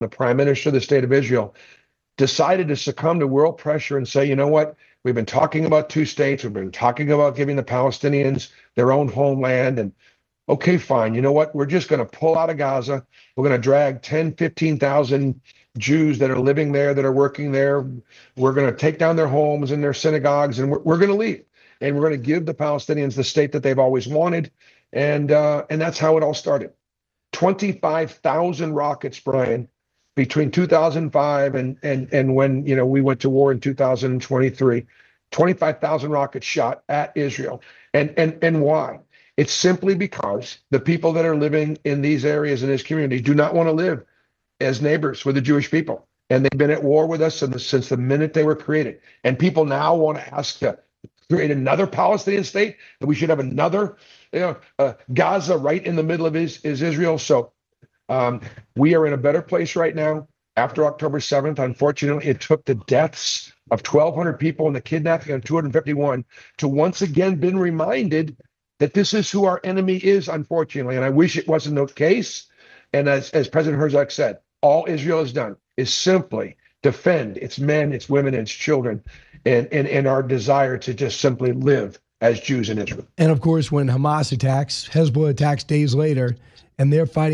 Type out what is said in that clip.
the prime minister of the state of Israel, decided to succumb to world pressure and say, you know what? We've been talking about two states. We've been talking about giving the Palestinians their own homeland. And okay, fine. You know what? We're just going to pull out of Gaza. We're going to drag 10, 15,000 Jews that are living there, that are working there. We're going to take down their homes and their synagogues, and we're going to leave. And we're going to give the Palestinians the state that they've always wanted. And that's how it all started. 25,000 rockets, Brian, between 2005 and when we went to war in 2023. 25,000 rockets shot at Israel. And why? It's simply because the people that are living in these areas, in this community, do not want to live as neighbors with the Jewish people. And they've been at war with us since the minute they were created. And people now want to ask to create another Palestinian state, that we should have another Gaza right in the middle of is Israel. So we are in a better place right now. After October 7th, unfortunately, it took the deaths of 1,200 people and the kidnapping of 251 to once again been reminded that this is who our enemy is, unfortunately. And I wish it wasn't the case. And as President Herzog said, all Israel has done is simply defend its men, its women, and its children, and our desire to just simply live as Jews in Israel. And of course, when Hamas attacks, Hezbollah attacks days later, and they're fighting